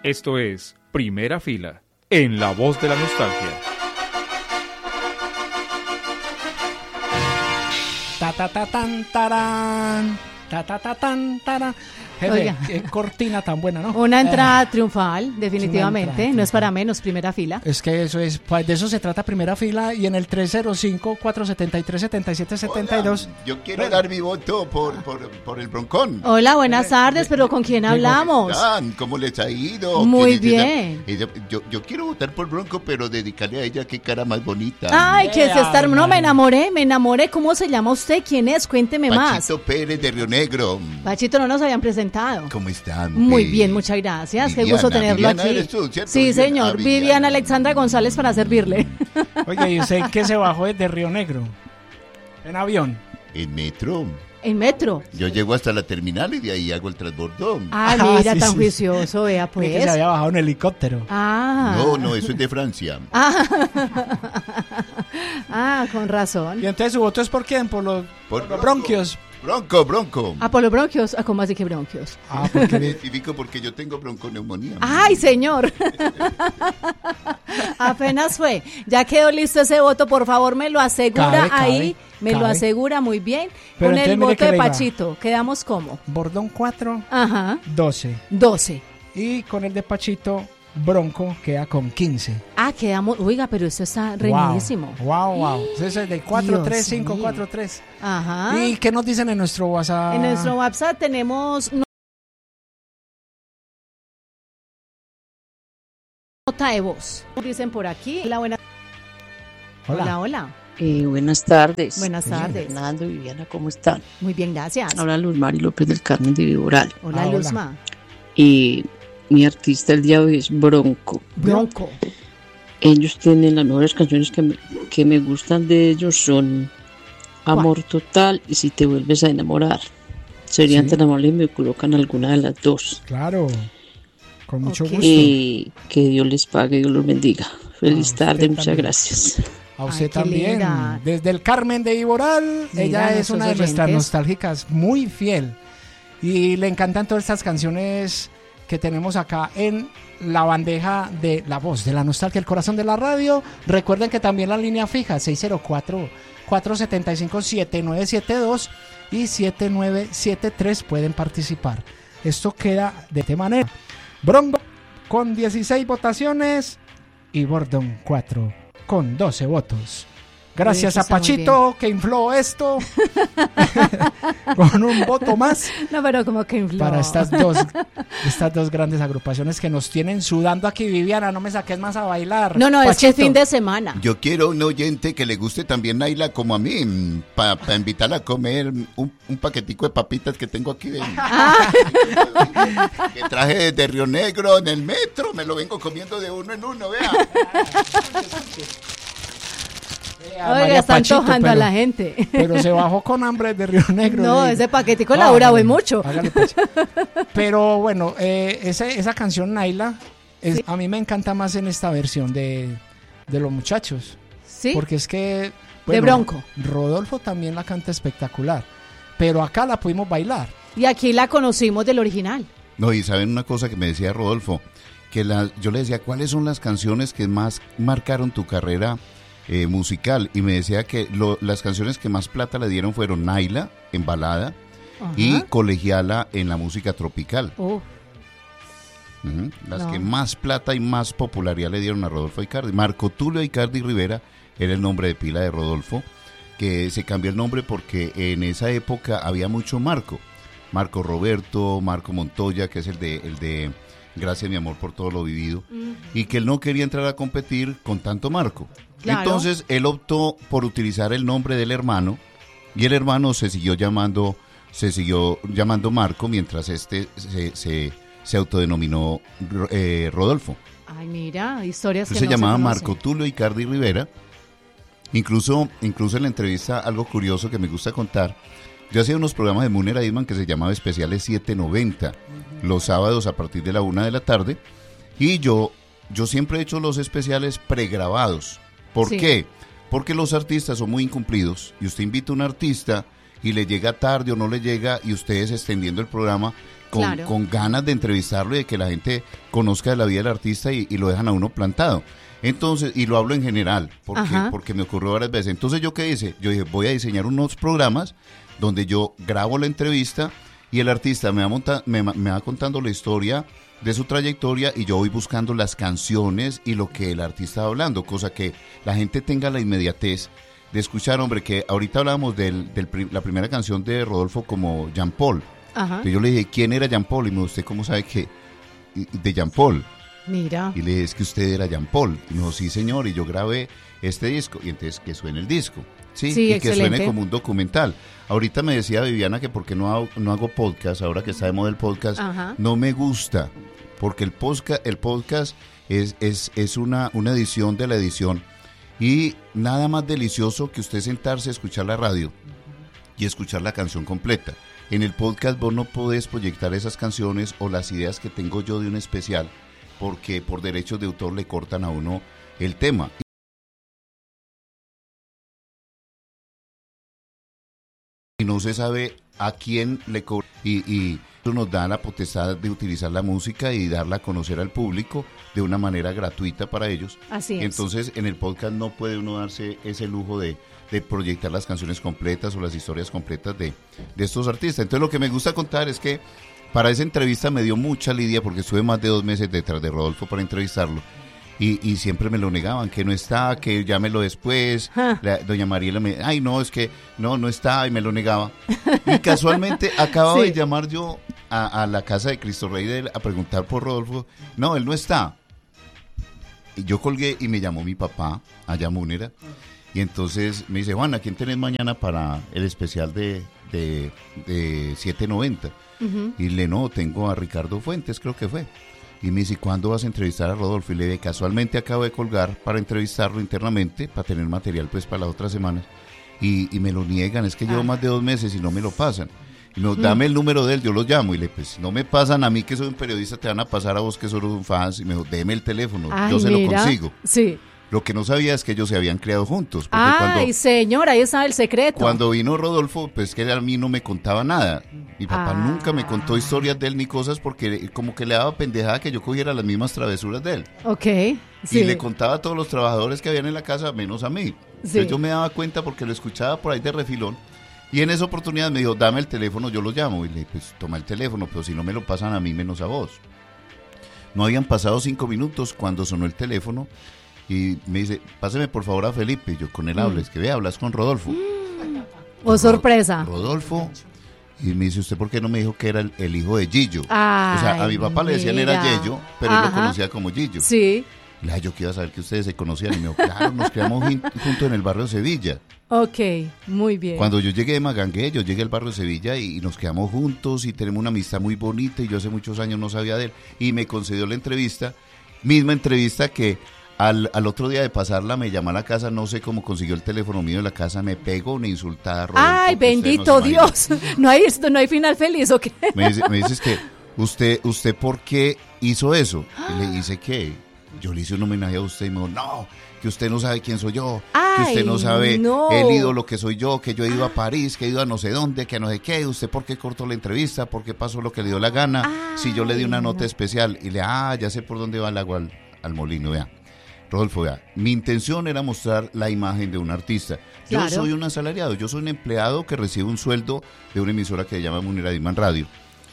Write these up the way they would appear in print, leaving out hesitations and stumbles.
Esto es Primera Fila, en La Voz de la Nostalgia. Ta ta ta tan tarán, ta ta ta tan tarán. Jefe, qué cortina tan buena, ¿no? Una entrada triunfal, definitivamente, no es para menos, Primera Fila. Es que eso es, de eso se trata Primera Fila, y en el 305-473-7772. Yo quiero dar mi voto por el Broncón. Hola, buenas tardes, pero ¿con quién hablamos? ¿Cómo les ha ido? Muy bien. Yo quiero votar por Bronco, pero dedicarle a ella qué cara más bonita. Ay, que se está... No, me enamoré. ¿Cómo se llama usted? ¿Quién es? Cuénteme más. Pachito Pérez de Río Negro. Pachito, no nos habían presentado. ¿Cómo están? Muy bien, muchas gracias. Qué gusto tenerlo Viviana, aquí. ¿eres tú, cierto? Sí, señor. Viviana Alexandra González para servirle. Oye, ¿y usted qué se bajó desde Río Negro? ¿En avión? En metro. ¿En metro? Yo llego hasta la terminal y de ahí hago el transbordo. Ah, mira, sí, tan sí. juicioso, vea pues. Que se había bajado en helicóptero. No, eso es de Francia. Con razón. ¿Y entonces su voto es por quién? Por los bronquios. Bronco. Por los bronquios. ¿Cómo así que bronquios? Porque me identifico porque yo tengo bronconeumonía. ¡Ay, señor! Apenas fue. Ya quedó listo ese voto, por favor, me lo asegura ahí. Lo asegura muy bien. Pero con el voto de diga, Pachito, ¿quedamos cómo? Bordón 4, Ajá. 12. Y con el de Pachito, Bronco queda con 15. Quedamos... Oiga, pero esto está reñidísimo. Wow. Entonces es de 43543. Ajá. ¿Y qué nos dicen en nuestro WhatsApp? En nuestro WhatsApp tenemos... nota de voz. Dicen por aquí. Hola. Buenas tardes. Buenas tardes. Fernando y Viviana, ¿cómo están? Muy bien, gracias. Habla Luz Mari López del Carmen de Viboral. Hola, Luzma. Y mi artista el día de hoy es Bronco. Ellos tienen las mejores canciones que me gustan de ellos son Amor Total y Si Te Vuelves a Enamorar. Serían tan amables y me colocan alguna de las dos. Claro, con mucho gusto. Y que Dios les pague y Dios los bendiga. Feliz tarde, muchas gracias. A usted también, desde el Carmen de Iboral. Ella es una de nuestras nostálgicas, muy fiel, y le encantan todas estas canciones que tenemos acá en la bandeja de La Voz de la Nostalgia, el corazón de la radio. Recuerden que también la línea fija 604-475-7972 y 7973 pueden participar. Esto queda de esta manera: Bronco con 16 votaciones y Bordón 4 con 12 votos. Gracias a Pachito que infló esto con un voto más. No, pero como que infló. Para estas dos grandes agrupaciones que nos tienen sudando aquí. Viviana, no me saques más a bailar. No, Pachito. es que es fin de semana. Yo quiero un oyente que le guste también Naila como a mí, para invitarla a comer un paquetico de papitas que tengo aquí que traje desde Río Negro en el metro, me lo vengo comiendo de uno en uno, vea. Oiga, está antojando a la gente. Pero se bajó con hambre de Río Negro. No, ese paquetico la dura muy mucho. Pero bueno, esa canción Naila, a mí me encanta más en esta versión de Los Muchachos. Sí. Porque es que... de Bronco. Rodolfo también la canta espectacular. Pero acá la pudimos bailar. Y aquí la conocimos del original. No, y saben una cosa que me decía Rodolfo, que yo le decía, ¿cuáles son las canciones que más marcaron tu carrera musical? Y me decía que las canciones que más plata le dieron fueron Naila en balada y Colegiala en la música tropical. Las que más plata y más popularidad le dieron a Rodolfo Icardi. Marco Tulio Icardi Rivera era el nombre de pila de Rodolfo, que se cambió el nombre porque en esa época había mucho Marco Roberto, Marco Montoya, que es el de Gracias mi amor por todo lo vivido, y que él no quería entrar a competir con tanto Marco. Claro. Entonces él optó por utilizar el nombre del hermano, y el hermano se siguió llamando Marco, mientras se autodenominó Rodolfo. Ay, mira, historias. Entonces que se no llamaba se Marco Tulio Icardi Rivera. Incluso en la entrevista, algo curioso que me gusta contar, yo hacía unos programas de Munera Isman que se llamaba Especiales 790, los sábados a partir de la 1 de la tarde, y yo siempre he hecho los especiales pregrabados. ¿Por qué? Porque los artistas son muy incumplidos, y usted invita a un artista y le llega tarde o no le llega y ustedes extendiendo el programa con ganas de entrevistarlo y de que la gente conozca de la vida del artista y lo dejan a uno plantado. Entonces, y lo hablo en general, porque me ocurrió varias veces. Entonces, ¿yo qué hice? Yo dije, voy a diseñar unos programas donde yo grabo la entrevista y el artista me va contando la historia de su trayectoria y yo voy buscando las canciones y lo que el artista va hablando, cosa que la gente tenga la inmediatez de escuchar, hombre, que ahorita hablábamos de la primera canción de Rodolfo como Jean Paul. Entonces yo le dije, ¿quién era Jean Paul? Y me dijo, ¿usted cómo sabe que de Jean Paul? Mira. Y le dije, es que usted era Jean Paul. Y me dijo, sí señor, y yo grabé este disco. Y entonces que suene el disco, sí y excelente. Que suene como un documental. Ahorita me decía Viviana que porque no hago podcast, ahora que está de moda el podcast, no me gusta, porque el podcast es una edición de la edición, y nada más delicioso que usted sentarse a escuchar la radio y escuchar la canción completa. En el podcast vos no podés proyectar esas canciones o las ideas que tengo yo de un especial, porque por derechos de autor le cortan a uno el tema. Y no se sabe a quién le cobra. Y eso nos da la potestad de utilizar la música y darla a conocer al público de una manera gratuita para ellos. Así es. Entonces, en el podcast no puede uno darse ese lujo de proyectar las canciones completas o las historias completas de estos artistas. Entonces, lo que me gusta contar es que para esa entrevista me dio mucha lidia porque estuve más de 2 meses detrás de Rodolfo para entrevistarlo. Y siempre me lo negaban, que no está, que llámelo después. Doña Mariela me, ay no, es que no está, y me lo negaba. Y casualmente acabo de llamar yo a la casa de Cristo Rey a preguntar por Rodolfo. No, él no está. Y yo colgué y me llamó mi papá, allá Múnera. Y entonces me dice, Juan, ¿a quién tenés mañana para el especial de 790? Y le tengo a Ricardo Fuentes, creo que fue. Y me dice, ¿cuándo vas a entrevistar a Rodolfo? Y le dije, casualmente acabo de colgar para entrevistarlo internamente, para tener material pues para las otras semanas. Y me lo niegan, es que llevo más de 2 meses y no me lo pasan. Y dame el número de él, yo lo llamo. Y le pues, si no me pasan a mí que soy un periodista, te van a pasar a vos que sos un fan. Y me dijo, déme el teléfono, yo se lo consigo. Sí. Lo que no sabía es que ellos se habían criado juntos. Señor, ahí está el secreto. Cuando vino Rodolfo, pues que a mí no me contaba nada. Mi papá nunca me contó historias de él ni cosas porque como que le daba pendejada que yo cogiera las mismas travesuras de él. Ok, sí. Y le contaba a todos los trabajadores que habían en la casa, menos a mí. Entonces yo me daba cuenta porque lo escuchaba por ahí de refilón. Y en esa oportunidad me dijo, dame el teléfono, yo lo llamo. Y le dije, pues toma el teléfono, pero si no me lo pasan a mí, menos a vos. No habían pasado 5 minutos cuando sonó el teléfono. Y me dice, páseme por favor a Felipe. Y yo con él hablo, es que hablas con Rodolfo. Sorpresa. Rodolfo. Y me dice, ¿usted por qué no me dijo que era el hijo de Gillo? O sea, a mi papá le decían era Yello, pero él lo conocía como Gillo. Sí. Y le dije, yo que iba a saber que ustedes se conocían. Y me dijo, claro, nos criamos juntos en el barrio de Sevilla. Ok, muy bien. Cuando yo llegué de Magangué, yo llegué al barrio de Sevilla y nos quedamos juntos y tenemos una amistad muy bonita. Y yo hace muchos años no sabía de él. Y me concedió la entrevista, misma entrevista que... Al otro día de pasarla me llamó a la casa, no sé cómo consiguió el teléfono mío de la casa, me pegó una insultada. Rodolfo, ay, bendito Dios, no hay final feliz, ¿o qué? Me dices que usted ¿por qué hizo eso? Y le dice que yo le hice un homenaje a usted y me dijo, no, que usted no sabe quién soy yo, que usted no sabe el ídolo que soy yo, que yo he ido a París, que he ido a no sé dónde, que no sé qué, usted por qué cortó la entrevista, por qué pasó lo que le dio la gana, si yo le di una nota especial y ya sé por dónde va el agua al molino, vea. Rodolfo, vea, mi intención era mostrar la imagen de un artista. Yo soy un asalariado, yo soy un empleado que recibe un sueldo de una emisora que se llama Múnera Diman Radio.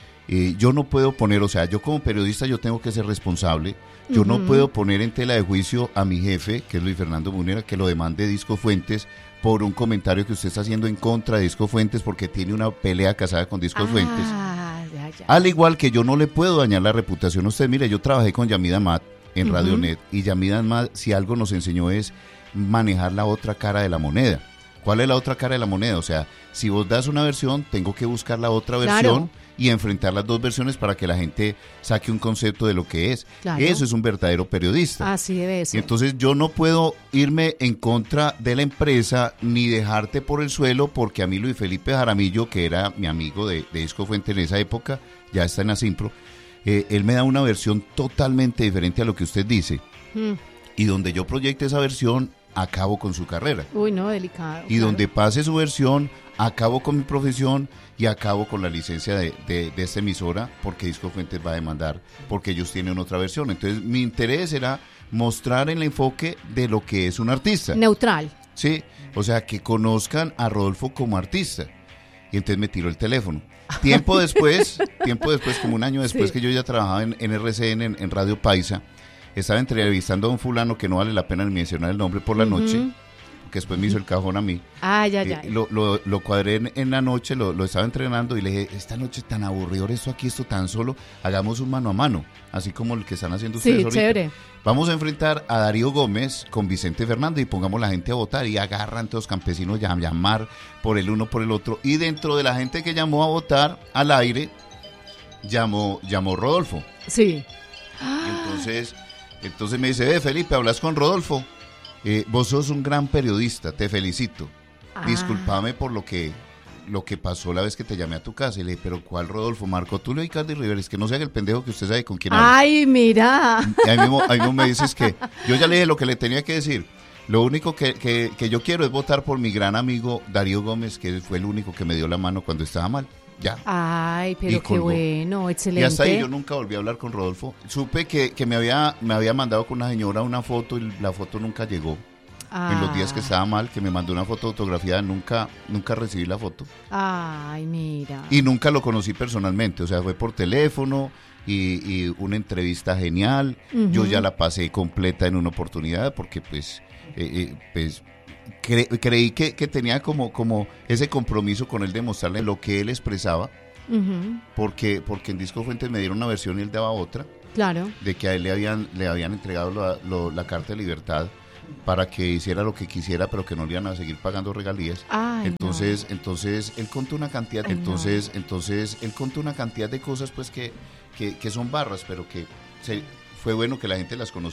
Yo no puedo poner, o sea, yo como periodista yo tengo que ser responsable. Yo no puedo poner en tela de juicio a mi jefe, que es Luis Fernando Múnera, que lo demande Disco Fuentes por un comentario que usted está haciendo en contra de Disco Fuentes porque tiene una pelea casada con Disco Fuentes. Al igual que yo no le puedo dañar la reputación a usted. Mire, yo trabajé con Yamida Amat en Radionet, y Yamida Amat, si algo nos enseñó es manejar la otra cara de la moneda. ¿Cuál es la otra cara de la moneda? O sea, si vos das una versión, tengo que buscar la otra versión y enfrentar las dos versiones para que la gente saque un concepto de lo que es. Eso es un verdadero periodista. Así debe ser. Entonces yo no puedo irme en contra de la empresa ni dejarte por el suelo, porque a mí Luis Felipe Jaramillo, que era mi amigo de Disco Fuente en esa época, ya está en Asimpro, él me da una versión totalmente diferente a lo que usted dice. Y donde yo proyecte esa versión, acabo con su carrera. Uy, no, delicado. Y donde pase su versión, acabo con mi profesión y acabo con la licencia de esta emisora, porque Disco Fuentes va a demandar, porque ellos tienen otra versión. Entonces mi interés era mostrar el enfoque de lo que es un artista. Neutral. Sí, o sea, que conozcan a Rodolfo como artista. Y entonces me tiró el teléfono. Tiempo después, como un año después, sí, que yo ya trabajaba en RCN, en Radio Paisa, estaba entrevistando a un fulano que no vale la pena mencionar el nombre por la noche, que después me hizo el cajón a mí. Ya. Lo cuadré en la noche, lo estaba entrenando y le dije, esta noche tan aburrido esto tan solo, hagamos un mano a mano, así como el que están haciendo ustedes ahorita. Chévere. Vamos a enfrentar a Darío Gómez con Vicente Fernández y pongamos la gente a votar y agarran todos los campesinos a llamar por el uno por el otro. Y dentro de la gente que llamó a votar al aire, llamó Rodolfo. Sí. Y entonces me dice, Felipe, ¿hablas con Rodolfo? Vos sos un gran periodista, te felicito. Discúlpame por lo que pasó la vez que te llamé a tu casa. Y le dije, ¿pero cuál Rodolfo? Marco Tulio y Cardi Rivera, es que no sea el pendejo que usted sabe con quién habla. Ay, mira. Y ahí mismo me dices que yo ya le dije lo que le tenía que decir. Lo único que yo quiero es votar por mi gran amigo Darío Gómez, que fue el único que me dio la mano cuando estaba mal. Ya. Ay, pero qué bueno, excelente. Y hasta ahí yo nunca volví a hablar con Rodolfo. Supe que me había mandado con una señora una foto y la foto nunca llegó. En los días que estaba mal, que me mandó una foto autografiada, nunca recibí la foto. Ay, mira. Y nunca lo conocí personalmente, o sea, fue por teléfono y una entrevista genial. Yo ya la pasé completa en una oportunidad porque pues creí que tenía como ese compromiso con él de mostrarle lo que él expresaba, porque en Disco Fuentes me dieron una versión y él daba otra. Claro. De que a él le habían entregado la carta de libertad para que hiciera lo que quisiera, pero que no le iban a seguir pagando regalías. Ay, entonces él contó una cantidad, entonces él contó una cantidad de cosas pues que son barras, pero que fue bueno que la gente las conociera.